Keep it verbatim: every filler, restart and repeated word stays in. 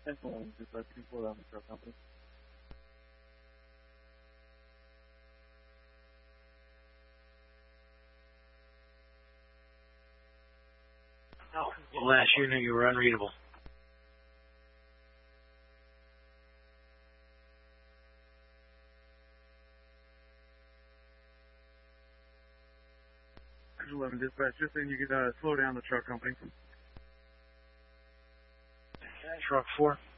Excellent. Just like people on the truck company. Oh, well, last year knew you were unreadable. eleven dispatch, just saying you could uh, slow down the truck company. Truck four.